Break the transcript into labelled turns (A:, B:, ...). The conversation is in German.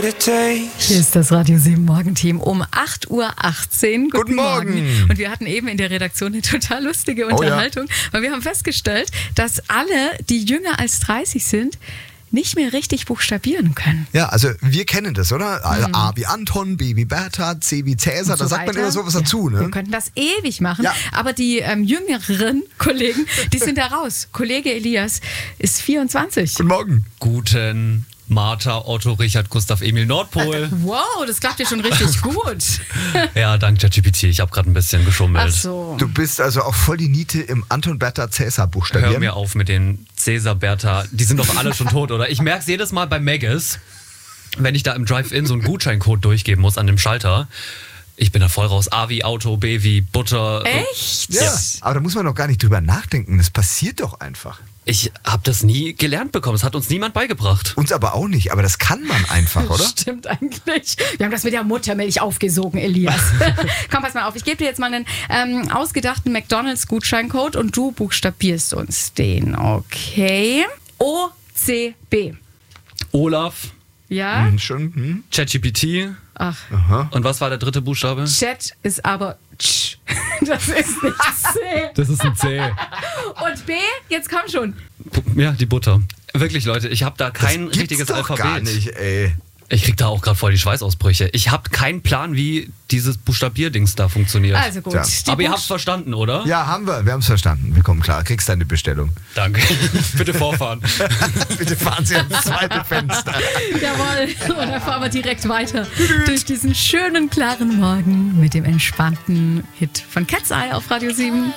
A: Hier ist das Radio 7 Morgenteam um 8.18 Uhr.
B: Guten Morgen.
A: Und wir hatten eben in der Redaktion eine total lustige Unterhaltung, weil wir haben festgestellt, dass alle, die jünger als 30 sind, nicht mehr richtig buchstabieren können.
B: Ja, also wir kennen das, oder? A wie Anton, B wie Bertha, C wie Cäsar, da sagt man immer sowas dazu, ne?
A: Wir könnten das ewig machen,
B: Ja.
A: aber die jüngeren Kollegen, die sind da raus. Kollege Elias ist 24.
B: Guten Morgen.
C: Guten Martha, Otto, Richard, Gustav, Emil, Nordpol.
A: Wow, das klappt ja schon richtig gut.
C: Ja, dank ChatGPT. Ich habe gerade ein bisschen geschummelt.
A: Ach so.
B: Du bist also auch voll die Niete im Anton, Bertha, Cäsar buchstabieren.
C: Hör mir auf mit den Cäsar, Bertha. Die sind doch alle schon tot, oder? Ich merke es jedes Mal bei Megis, wenn ich da im Drive-In so einen Gutscheincode durchgeben muss an dem Schalter. Ich bin da voll raus. A wie Auto, B wie Butter.
A: Echt?
B: Ja, aber da muss man doch gar nicht drüber nachdenken. Das passiert doch einfach.
C: Ich habe das nie gelernt bekommen. Das hat uns niemand beigebracht.
B: Uns aber auch nicht, aber das kann man einfach, oder?
A: Stimmt eigentlich. Wir haben das mit der Muttermilch aufgesogen, Elias. Komm, pass mal auf. Ich gebe dir jetzt mal einen ausgedachten McDonalds-Gutscheincode und du buchstabierst uns den. Okay. OCB.
C: Olaf,
A: Ja?
B: Schon?
C: ChatGPT.
A: Ach,
C: Und was war der dritte Buchstabe?
A: Chat ist aber Tsch. Das ist nicht C.
C: Das ist ein C.
A: Und B? Jetzt komm schon.
C: Ja, die Butter. Wirklich, Leute, ich habe da kein
B: Gibt's
C: richtiges
B: doch
C: Alphabet.
B: gar nicht, ey.
C: Ich krieg da auch gerade voll die Schweißausbrüche. Ich habe keinen Plan, wie dieses Buchstabierdings da funktioniert.
A: Also gut.
B: Ja.
A: Die
C: Aber ihr
A: Buch-
C: habt's verstanden, oder?
B: Ja, haben wir. Wir haben es verstanden. Wir kommen klar. Kriegst deine Bestellung.
C: Danke. Bitte vorfahren.
B: Bitte fahren Sie ans zweite Fenster.
A: Jawohl. Und dann fahren wir direkt weiter durch diesen schönen, klaren Morgen mit dem entspannten Hit von Cat's Eye auf Radio 7.